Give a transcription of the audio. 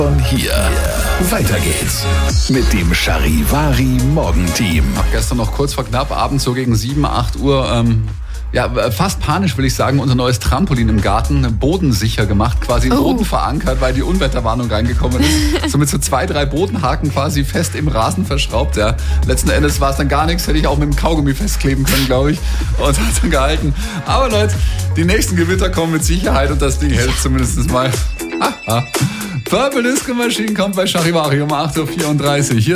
Und hier, weiter geht's mit dem Charivari Morgenteam. Gestern noch kurz vor knapp, abends so gegen 7, 8 Uhr, fast panisch will ich sagen, unser neues Trampolin im Garten bodensicher gemacht, quasi im Boden verankert, weil die Unwetterwarnung reingekommen ist. So mit so 2, 3 Bodenhaken quasi fest im Rasen verschraubt. Ja. Letzten Endes war es dann gar nichts, hätte ich auch mit dem Kaugummi festkleben können, glaube ich. Und hat dann gehalten. Aber Leute, die nächsten Gewitter kommen mit Sicherheit und das Ding hält zumindest mal. Purple Disco Machine kommt bei Charivari um 8.34 Uhr.